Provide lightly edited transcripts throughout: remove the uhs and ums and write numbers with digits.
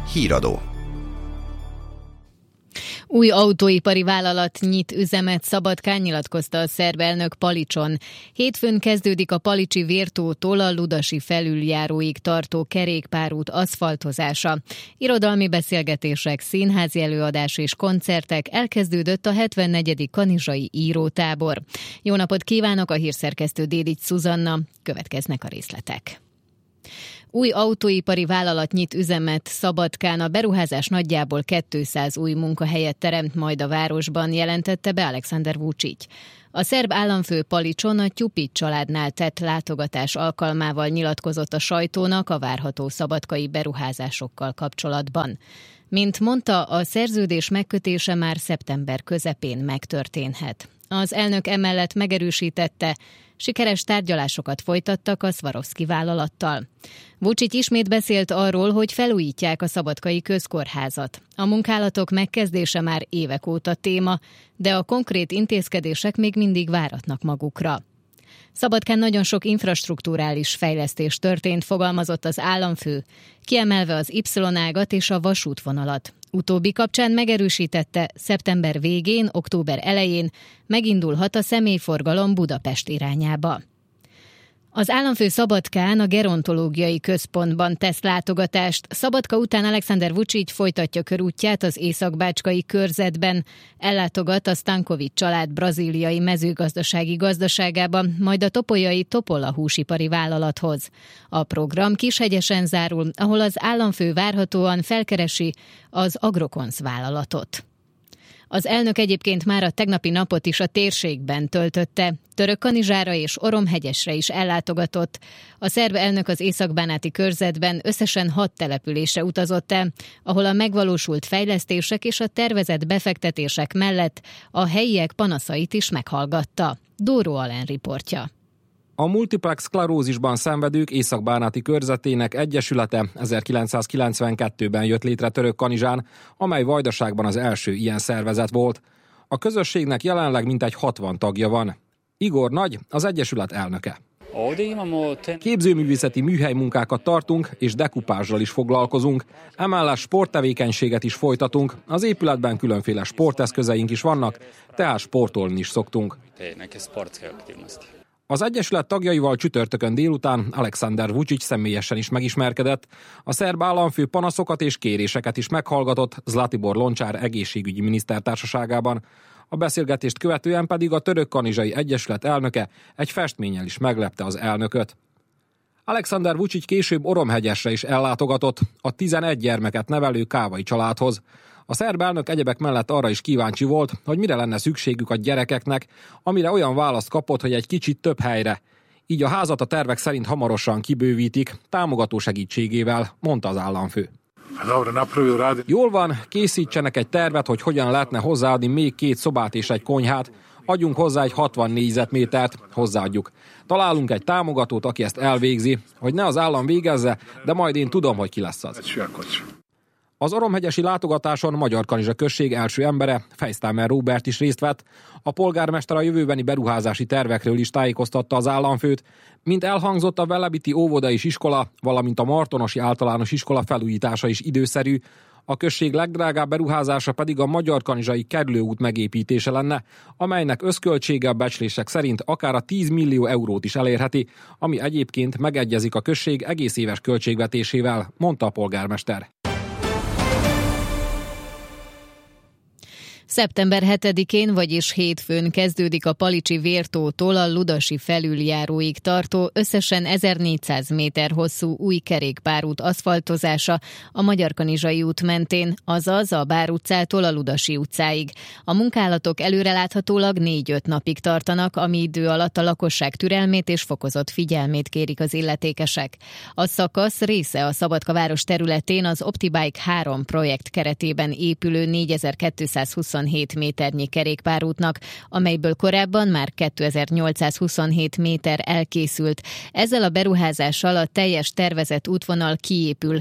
Híradó. Új autóipari vállalat nyit üzemet Szabadkán, nyilatkozta a szerb elnök Palicson. Hétfőn kezdődik a palicsi Vértótól a ludasi felüljáróig tartó kerékpárút aszfaltozása. Irodalmi beszélgetések, színházi előadás és koncertek, elkezdődött a 74. kanizsai írótábor. Jó napot kívánok, a hírszerkesztő Dédics Szuzanna, következnek a részletek. Új autóipari vállalat nyit üzemet Szabadkán, a beruházás nagyjából 200 új munkahelyet teremt majd a városban, jelentette be Alexander Vučić. A szerb államfő Palicson a Tyupić családnál tett látogatás alkalmával nyilatkozott a sajtónak a várható szabadkai beruházásokkal kapcsolatban. Mint mondta, a szerződés megkötése már szeptember közepén megtörténhet. Az elnök emellett megerősítette, sikeres tárgyalásokat folytattak a Swarovski vállalattal. Vučić ismét beszélt arról, hogy felújítják a szabadkai közkórházat. A munkálatok megkezdése már évek óta téma, de a konkrét intézkedések még mindig váratnak magukra. Szabadkán nagyon sok infrastrukturális fejlesztés történt, fogalmazott az államfő, kiemelve az Y-ágat és a vasútvonalat. Utóbbi kapcsán megerősítette, szeptember végén, október elején megindulhat a személyforgalom Budapest irányába. Az államfő Szabadkán a gerontológiai központban tesz látogatást. Szabadka után Alexander Vučić folytatja körútját az északbácskai körzetben, ellátogat a Stanković család brazíliai mezőgazdasági gazdaságában, majd a topolyai Topola húsipari vállalathoz. A program Kishegyesen zárul, ahol az államfő várhatóan felkeresi az Agrokonsz vállalatot. Az elnök egyébként már a tegnapi napot is a térségben töltötte. Törökkanizsára és Oromhegyesre is ellátogatott. A szerb elnök az északbánáti körzetben összesen 6 településre utazott el, ahol a megvalósult fejlesztések és a tervezett befektetések mellett a helyiek panaszait is meghallgatta. Dóró Alén riportja. A multiplex szklerózisban szenvedők északbánáti körzetének egyesülete 1992-ben jött létre Törökkanizsán, amely Vajdaságban az első ilyen szervezet volt. A közösségnek jelenleg mintegy 60 tagja van. Igor Nagy, az egyesület elnöke. Képzőművészeti műhelymunkákat tartunk, és dekupázsal is foglalkozunk. Emellett sporttevékenységet is folytatunk. Az épületben különféle sporteszközeink is vannak, tehát sportolni is szoktunk. Az egyesület tagjaival csütörtökön délután Alexander Vučić személyesen is megismerkedett. A szerb államfő panaszokat és kéréseket is meghallgatott Zlatibor Loncsár egészségügyi minisztertársaságában. A beszélgetést követően pedig a Törökkanizsai Egyesület elnöke egy festménnyel is meglepte az elnököt. Alexander Vučić később Oromhegyesre is ellátogatott, a 11 gyermeket nevelő Kávai családhoz. A szerb elnök egyebek mellett arra is kíváncsi volt, hogy mire lenne szükségük a gyerekeknek, amire olyan választ kapott, hogy egy kicsit több helyre. Így a házat a tervek szerint hamarosan kibővítik, támogató segítségével, mondta az államfő. Jól van, készítsenek egy tervet, hogy hogyan lehetne hozzáadni még 2 szobát és egy konyhát, adjunk hozzá egy 60 négyzetmétert, hozzáadjuk. Találunk egy támogatót, aki ezt elvégzi, hogy ne az állam végezze, de majd én tudom, hogy ki lesz az. Az oromhegyesi látogatáson Magyarkanizsa község első embere, Fejsztámer Róbert is részt vett. A polgármester a jövőbeni beruházási tervekről is tájékoztatta az államfőt. Mint elhangzott, a Velebiti óvoda és iskola, valamint a Martonosi általános iskola felújítása is időszerű. A község legdrágább beruházása pedig a Magyarkanizsai kerülőút megépítése lenne, amelynek összköltsége a becslések szerint akár a 10 millió eurót is elérheti, ami egyébként megegyezik a község egész éves költségvetésével, mondta a polgármester. Szeptember 7-én, vagyis hétfőn kezdődik a palicsi Vértótól a ludasi felüljáróig tartó összesen 1400 méter hosszú új kerékpárút aszfaltozása a Magyarkanizsai út mentén, azaz a Bár utcától a Ludasi utcáig. A munkálatok előreláthatólag 4-5 napig tartanak, ami idő alatt a lakosság türelmét és fokozott figyelmét kérik az illetékesek. A szakasz része a Szabadka város területén az OptiBike 3 projekt keretében épülő 4220 27 méternyi kerékpárútnak, amelyből korábban már 2827 méter elkészült. Ezzel a beruházással a teljes tervezett útvonal kiépül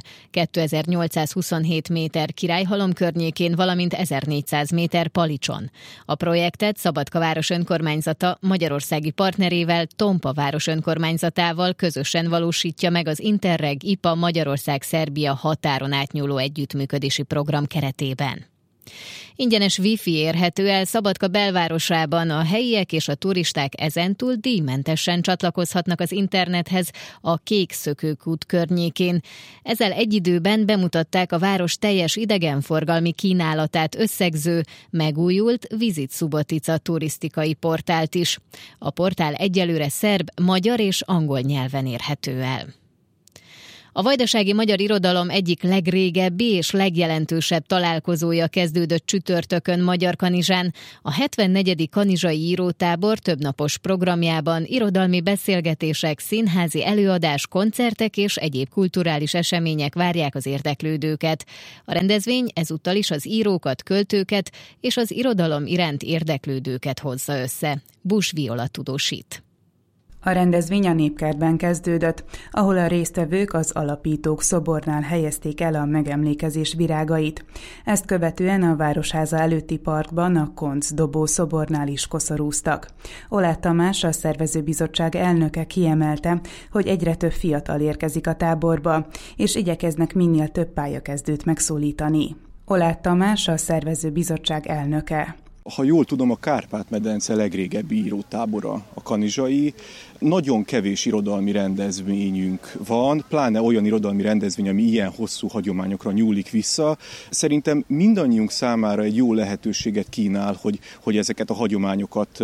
2827 méter Királyhalom környékén, valamint 1400 méter Palicson. A projektet Szabadka város önkormányzata magyarországi partnerével, Tompa város önkormányzatával közösen valósítja meg az Interreg IPA Magyarország-Szerbia határon átnyúló együttműködési program keretében. Ingyenes wifi érhető el Szabadka belvárosában, a helyiek és a turisták ezentúl díjmentesen csatlakozhatnak az internethez a Kék Szökőkút környékén. Ezzel egy időben bemutatták a város teljes idegenforgalmi kínálatát összegző, megújult Visit Subotica turisztikai portált is. A portál egyelőre szerb, magyar és angol nyelven érhető el. A vajdasági magyar irodalom egyik legrégebbi és legjelentősebb találkozója kezdődött csütörtökön Magyarkanizsán. A 74. kanizsai írótábor többnapos programjában irodalmi beszélgetések, színházi előadás, koncertek és egyéb kulturális események várják az érdeklődőket. A rendezvény ezúttal is az írókat, költőket és az irodalom iránt érdeklődőket hozza össze. Busch Viola tudósít. A rendezvény a Népkertben kezdődött, ahol a résztvevők az alapítók szobornál helyezték el a megemlékezés virágait. Ezt követően a Városháza előtti parkban a Koncz dobó szobornál is koszorúztak. Oláth Tamás, a szervezőbizottság elnöke kiemelte, hogy egyre több fiatal érkezik a táborba, és igyekeznek minél több pályakezdőt megszólítani. Oláth Tamás, a szervezőbizottság elnöke. Ha jól tudom, a Kárpát-medence legrégebbi írótábora a kanizsai. Nagyon kevés irodalmi rendezvényünk van, pláne olyan irodalmi rendezvény, ami ilyen hosszú hagyományokra nyúlik vissza. Szerintem mindannyiunk számára egy jó lehetőséget kínál, hogy ezeket a hagyományokat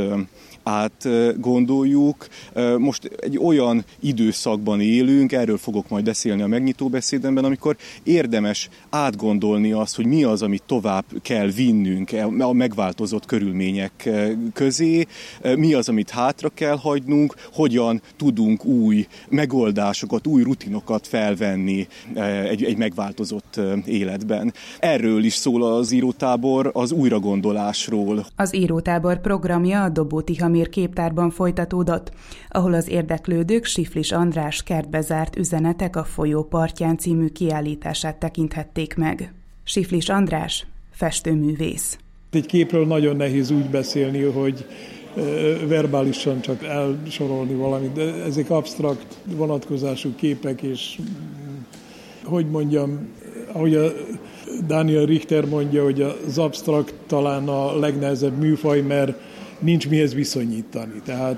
átgondoljuk. Most egy olyan időszakban élünk, erről fogok majd beszélni a megnyitó beszédemben, amikor érdemes átgondolni azt, hogy mi az, amit tovább kell vinnünk a megváltozott körülmények közé, mi az, amit hátra kell hagynunk, hogyan tudunk új megoldásokat, új rutinokat felvenni egy megváltozott életben. Erről is szól az írótábor, az újragondolásról. Az írótábor programja a Dobó Tihamír képtárban folytatódott, ahol az érdeklődők Siflis András Kertbe zárt üzenetek a folyó partján című kiállítását tekinthették meg. Siflis András, festőművész. Egy képről nagyon nehéz úgy beszélni, hogy verbálisan csak elsorolni valamit, de ezek absztrakt vonatkozású képek, és hogy mondjam, ahogy a Daniel Richter mondja, hogy az absztrakt talán a legnehezebb műfaj, mert nincs mihez viszonyítani. Tehát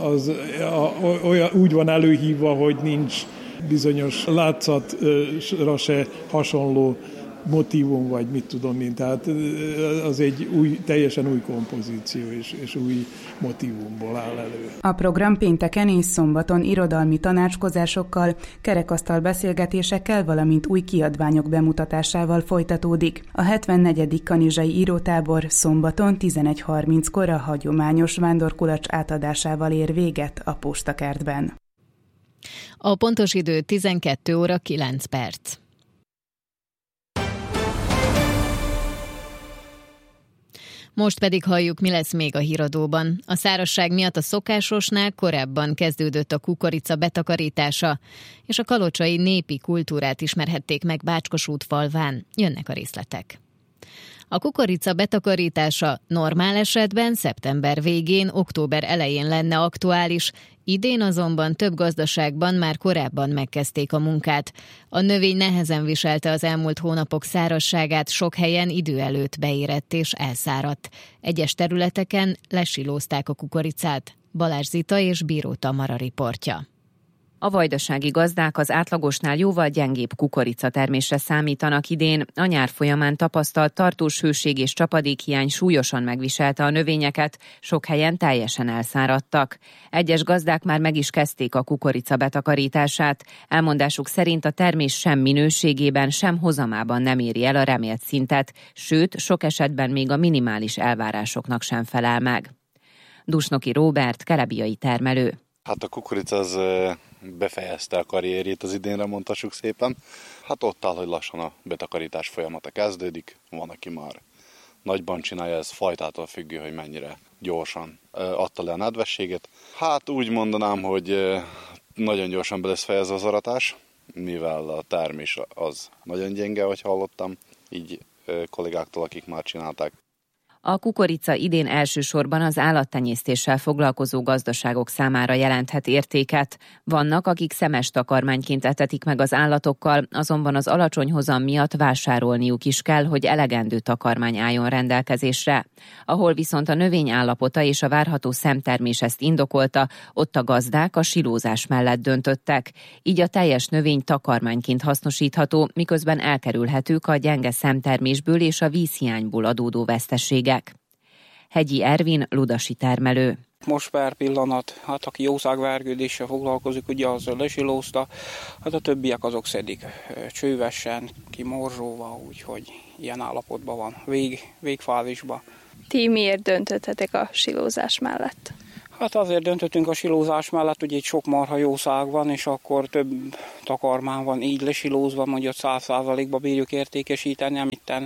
úgy van előhívva, hogy nincs bizonyos látszatra se hasonló motívum, vagy mit tudom én. Tehát az egy teljesen új kompozíció és új motívumból áll elő. A program pénteken és szombaton irodalmi tanácskozásokkal, kerekasztal beszélgetésekkel, valamint új kiadványok bemutatásával folytatódik. A 74. kanizsai írótábor szombaton 11:30-kor a hagyományos vándorkulacs átadásával ér véget a Postakertben. A pontos idő 12:09. Most pedig halljuk, mi lesz még a híradóban. A szárazság miatt a szokásosnál korábban kezdődött a kukorica betakarítása, és a kalocsai népi kultúrát ismerhették meg Bácskos falván. Jönnek a részletek. A kukorica betakarítása normál esetben szeptember végén, október elején lenne aktuális, idén azonban több gazdaságban már korábban megkezdték a munkát. A növény nehezen viselte az elmúlt hónapok szárazságát, sok helyen idő előtt beérett és elszáradt. Egyes területeken lesilózták a kukoricát. Balázs Zita és Bíró Tamara riportja. A vajdasági gazdák az átlagosnál jóval gyengébb kukoricatermésre számítanak idén. A nyár folyamán tapasztalt tartós hőség és csapadékhiány súlyosan megviselte a növényeket, sok helyen teljesen elszáradtak. Egyes gazdák már meg is kezdték a kukorica betakarítását. Elmondásuk szerint a termés sem minőségében, sem hozamában nem éri el a remélt szintet, sőt, sok esetben még a minimális elvárásoknak sem felel meg. Dusnoki Róbert, kelebiai termelő. Hát a kukorica az befejezte a karrierjét az idénre, mondhassuk szépen. Hát ott áll, hogy lassan a betakarítás folyamata kezdődik, van, aki már nagyban csinálja, ez fajtától függő, hogy mennyire gyorsan adta le a nedvességet. Hát úgy mondanám, hogy nagyon gyorsan be lesz fejezve az aratás, mivel a termés az nagyon gyenge, ahogy hallottam, így kollégáktól, akik már csinálták. A kukorica idén elsősorban az állattenyésztéssel foglalkozó gazdaságok számára jelenthet értéket. Vannak, akik szemes takarmányként etetik meg az állatokkal, azonban az alacsony hozam miatt vásárolniuk is kell, hogy elegendő takarmány álljon rendelkezésre. Ahol viszont a növény állapota és a várható szemtermés ezt indokolta, ott a gazdák a silózás mellett döntöttek. Így a teljes növény takarmányként hasznosítható, miközben elkerülhetők a gyenge szemtermésből és a vízhiányból adódó veszteségek. Hegyi Ervin, ludasi termelő. Most per pillanat, aki jószágvergődéssel foglalkozik, ugye azzal lesilózta, a többiek azok szedik csővesen, kimorzsóva, úgyhogy ilyen állapotban van, végfázisban. Ti miért döntöttetek a silózás mellett? Hát azért döntöttünk a silózás mellett, ugye itt sok marha jószág van, és akkor több takarmány van így lesilózva, mondjuk 100%-ba bírjuk értékesíteni, amitten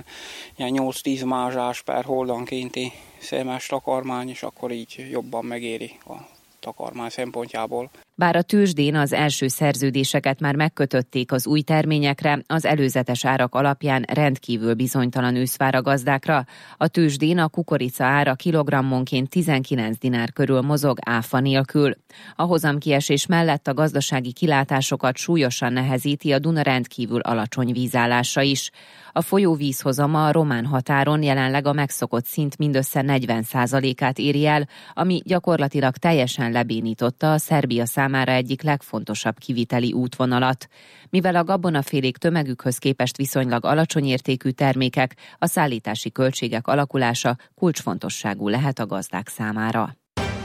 8-10 mázsás per holdankénti szemes takarmány, és akkor így jobban megéri a takarmány szempontjából. Bár a tőzsdén az első szerződéseket már megkötötték az új terményekre, az előzetes árak alapján rendkívül bizonytalan ősz vár a gazdákra. A tőzsdén a kukorica ára kilogrammonként 19 dinár körül mozog áfa nélkül. A hozamkiesés mellett a gazdasági kilátásokat súlyosan nehezíti a Duna rendkívül alacsony vízállása is. A folyó vízhozama a román határon jelenleg a megszokott szint mindössze 40%-át éri el, ami gyakorlatilag teljesen lebénította a Szerbia számára egyik legfontosabb kiviteli útvonalat. Mivel a gabonafélék tömegükhöz képest viszonylag alacsony értékű termékek, a szállítási költségek alakulása kulcsfontosságú lehet a gazdák számára.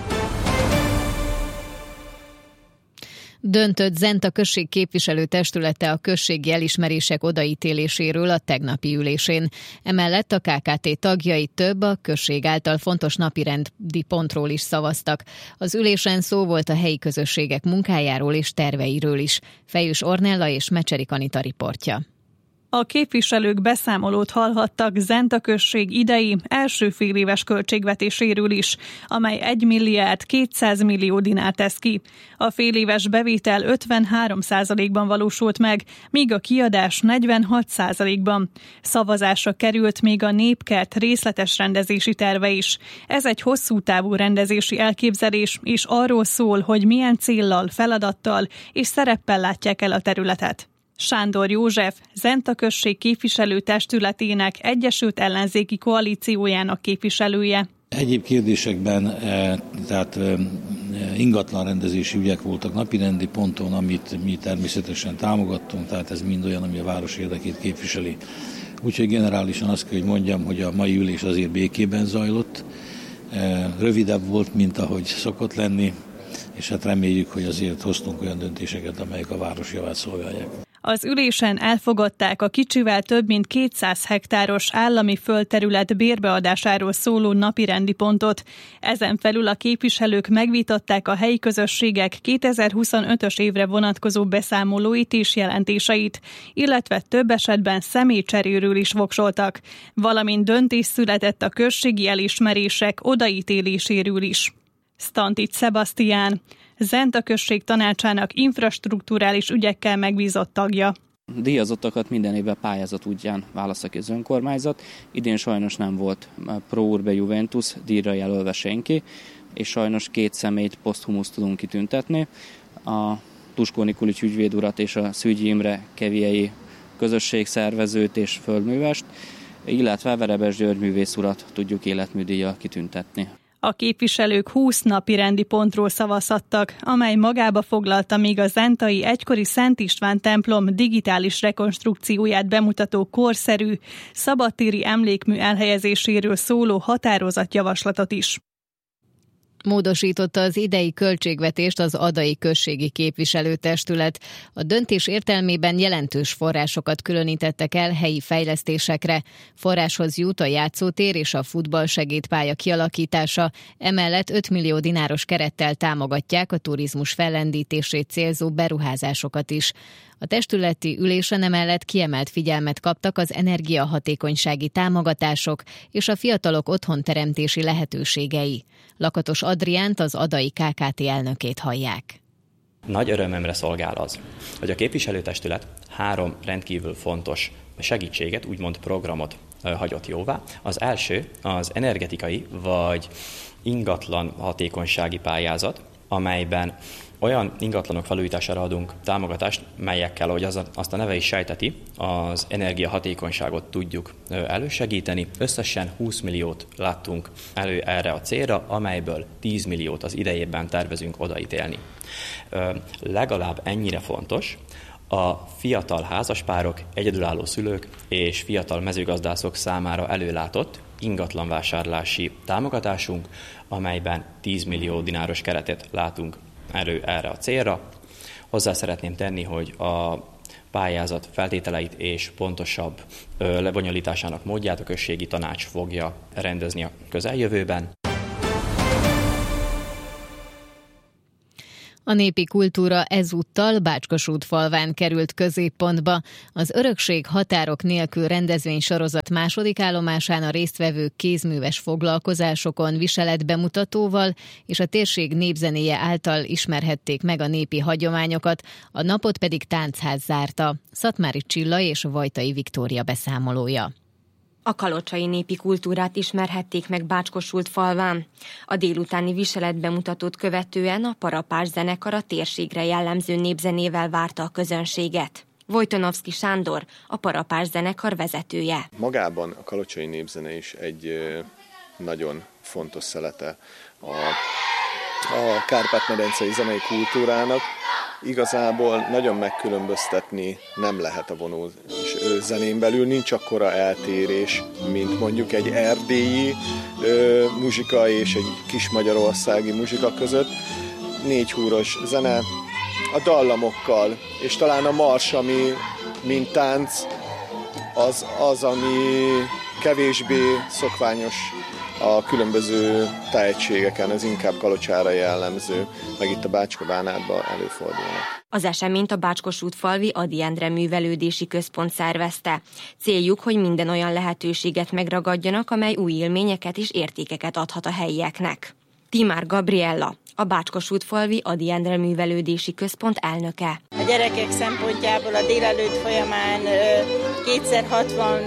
Döntött Zenta község képviselőtestülete a községi elismerések odaítéléséről a tegnapi ülésén. Emellett a KKT tagjai több a község által fontos napirendi pontról is szavaztak. Az ülésen szó volt a helyi közösségek munkájáról és terveiről is. Fejős Ornella és Mecserik Anita riportja. A képviselők beszámolót hallhattak Zenta község idei első féléves költségvetéséről is, amely 1 milliárd 200 millió dinár tesz ki. A féléves bevétel 53%-ban valósult meg, míg a kiadás 46%-ban. Szavazásra került még a Népkert részletes rendezési terve is. Ez egy hosszú távú rendezési elképzelés, és arról szól, hogy milyen céllal, feladattal és szereppel látják el a területet. Sándor József, Zenta község képviselőtestületének Egyesült Ellenzéki Koalíciójának képviselője. Egyéb kérdésekben tehát ingatlan rendezési ügyek voltak napirendi ponton, amit mi természetesen támogattunk, tehát ez mind olyan, ami a város érdekét képviseli. Úgyhogy generálisan azt kell, hogy mondjam, hogy a mai ülés azért békében zajlott, rövidebb volt, mint ahogy szokott lenni, és hát reméljük, hogy azért hoztunk olyan döntéseket, amelyek a város javát szolgálják. Az ülésen elfogadták a kicsivel több mint 200 hektáros állami földterület bérbeadásáról szóló napirendi pontot. Ezen felül a képviselők megvitatták a helyi közösségek 2025-ös évre vonatkozó beszámolóit és jelentéseit, illetve több esetben személycseréről is voksoltak, valamint döntés született a községi elismerések odaítéléséről is. Stantic Sebastián, Zenta község tanácsának infrastrukturális ügyekkel megbízott tagja. Díjazottakat minden évben pályázat útján választ ki az önkormányzat. Idén sajnos nem volt Pro Urbe Juventus díjra jelölve senki, és sajnos 2 személyt poszthumusz tudunk kitüntetni. A Tuskó Nikolics ügyvéd urat és a Szűgyi Imre keviei közösségszervezőt és földművest, illetve Verebes György művész urat tudjuk életműdíjjal kitüntetni. A képviselők 20 napi rendi pontról szavazhattak, amely magába foglalta még a zentai egykori Szent István templom digitális rekonstrukcióját bemutató korszerű, szabadtéri emlékmű elhelyezéséről szóló határozatjavaslatot is. Módosította az idei költségvetést az Adai községi képviselőtestület. A döntés értelmében jelentős forrásokat különítettek el helyi fejlesztésekre. Forráshoz jut a játszótér és a futballsegédpálya kialakítása, emellett 5 millió dináros kerettel támogatják a turizmus fellendítését célzó beruházásokat is. A testületi ülésen emellett kiemelt figyelmet kaptak az energiahatékonysági támogatások és a fiatalok otthonteremtési lehetőségei. Lakatos Adriánt, az Adai KKT elnökét hallják. Nagy örömömre szolgál az, hogy a képviselőtestület 3 rendkívül fontos segítséget, úgymond programot hagyott jóvá. Az első az energetikai vagy ingatlan hatékonysági pályázat, amelyben olyan ingatlanok felújítására adunk támogatást, melyekkel, ahogy azt a neve is sejteti, az energiahatékonyságot tudjuk elősegíteni. Összesen 20 milliót láttunk elő erre a célra, amelyből 10 milliót az idejében tervezünk odaítélni. Legalább ennyire fontos a fiatal házaspárok, egyedülálló szülők és fiatal mezőgazdászok számára előlátott ingatlanvásárlási támogatásunk, amelyben 10 millió dináros keretet látunk elő erre a célra. Hozzá szeretném tenni, hogy a pályázat feltételeit és pontosabb lebonyolításának módját a községi tanács fogja rendezni a közeljövőben. A népi kultúra ezúttal Bácskosútfalván került középpontba. Az Örökség határok nélkül rendezvénysorozat második állomásán a résztvevők kézműves foglalkozásokon, viseletbemutatóval és a térség népzenéje által ismerhették meg a népi hagyományokat, a napot pedig táncház zárta. Szatmári Csilla és Vajtai Viktória beszámolója. A kalocsai népi kultúrát ismerhették meg Bácskosútfalván. A délutáni viseletbemutatót követően a Parapás zenekar a térségre jellemző népzenével várta a közönséget. Vojtonovszki Sándor, a Parapás zenekar vezetője. Magában a kalocsai népzene is egy nagyon fontos szelete a Kárpát-medencei zenei kultúrának. Igazából nagyon megkülönböztetni nem lehet a vonó zenén belül, nincs akkora eltérés, mint mondjuk egy erdélyi muzsika és egy kis magyarországi muzsika között. 4 húros zene, a dallamokkal, és talán a mars, ami mint tánc, az ami kevésbé szokványos a különböző tájegységeken, ez inkább Kalocsára jellemző, meg itt a Bácska-Bánátban előfordulnak. Az eseményt a Bácskosútfalvi Ady Endre Művelődési Központ szervezte. Céljuk, hogy minden olyan lehetőséget megragadjanak, amely új élményeket és értékeket adhat a helyieknek. Timár Gabriella, a Bácskosútfalvi Ady Endre Művelődési Központ elnöke. A gyerekek szempontjából a délelőtt folyamán kétszer 60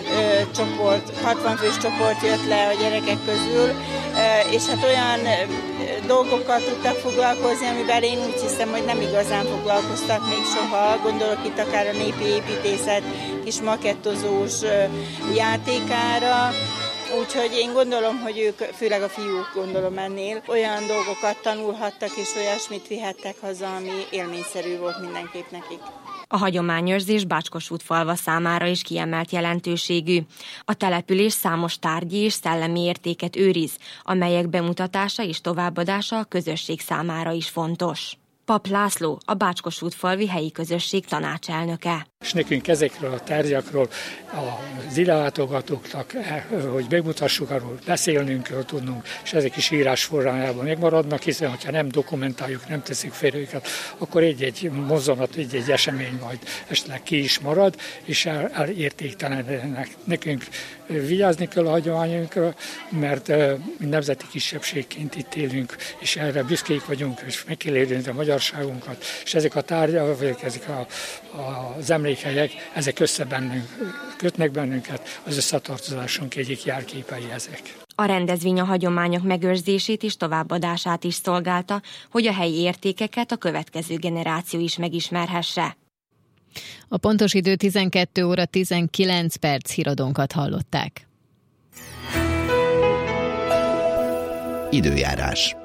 fős csoport jött le a gyerekek közül, és hát olyan dolgokkal tudtak foglalkozni, amivel én úgy hiszem, hogy nem igazán foglalkoztak még soha. Gondolok itt akár a népi építészet kis makettozós játékára. Úgyhogy én gondolom, hogy ők, főleg a fiúk gondolom ennél, olyan dolgokat tanulhattak és olyasmit vihettek haza, ami élményszerű volt mindenképp nekik. A hagyományőrzés Bácskosútfalva számára is kiemelt jelentőségű. A település számos tárgyi és szellemi értéket őriz, amelyek bemutatása és továbbadása a közösség számára is fontos. Pap László, a Bácskosútfalvi helyi közösség tanácselnöke. És nekünk ezekről a tárgyakról, az idelátogatóknak, hogy megmutassuk, arról beszélnünk kell tudnunk, és ezek is írás formájában megmaradnak, hiszen ha nem dokumentáljuk, nem teszik fel őket, akkor egy mozzanat, egy esemény majd esetleg ki is marad, és elértéktelenek. Nekünk vigyázni kell a hagyományunkra, mert nemzeti kisebbségként itt élünk, és erre büszkék vagyunk, és meg kell érni a magyarságunkat, és ezek a tárgyak, vagy ezek az emlékhelyek, ezek kötnek bennünket, az összetartozásunk egyik jelképei ezek. A rendezvény a hagyományok megőrzését és továbbadását is szolgálta, hogy a helyi értékeket a következő generáció is megismerhesse. A pontos idő 12 óra 19 perc, híradónkat hallották. Időjárás.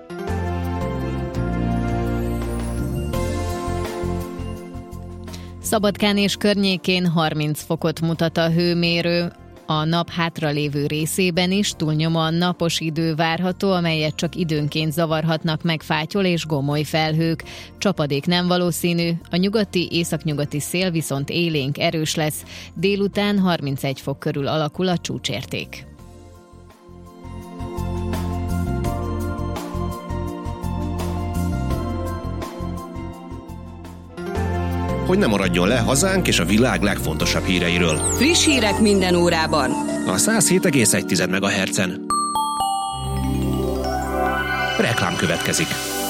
Szabadkán és környékén 30 fokot mutat a hőmérő. A nap hátralévő részében is túlnyomóan napos idő várható, amelyet csak időnként zavarhatnak meg fátyol és gomoly felhők. Csapadék nem valószínű, a nyugati, északnyugati szél viszont élénk erős lesz. Délután 31 fok körül alakul a csúcsérték. hogy ne maradjon le hazánk és a világ legfontosabb híreiről. Friss hírek minden órában. A 107,1 MHz-en. Reklám következik.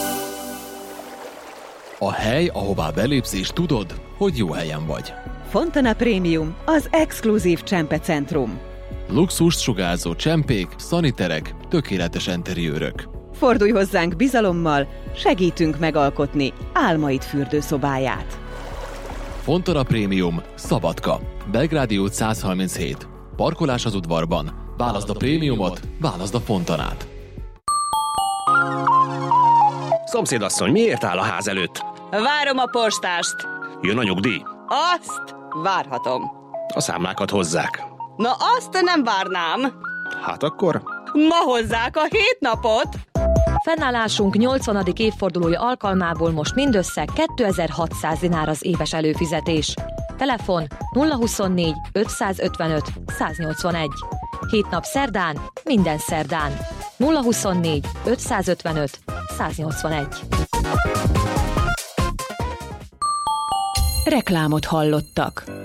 A hely, ahová belépsz és tudod, hogy jó helyen vagy. Fontana Premium, az exkluzív csempecentrum. Luxust sugárzó csempék, szaniterek, tökéletes interiőrök. Fordulj hozzánk bizalommal, segítünk megalkotni álmaid fürdőszobáját. Fontana Premium, Szabadka, Belgrádi út 137. Parkolás az udvarban. Válaszd a prémiumot, válaszd a Fontanát. Szomszédasszony, miért áll a ház előtt? Várom a postást. Jön a nyugdíj? Azt várhatom. A számlákat hozzák. Na azt nem várnám. Hát akkor? Ma hozzák a 7 napot. Fennállásunk 80. évfordulója alkalmából most mindössze 2600 dinár az éves előfizetés. Telefon 024 555 181. 7 nap szerdán, minden szerdán. 024 555 181. Reklámot hallottak.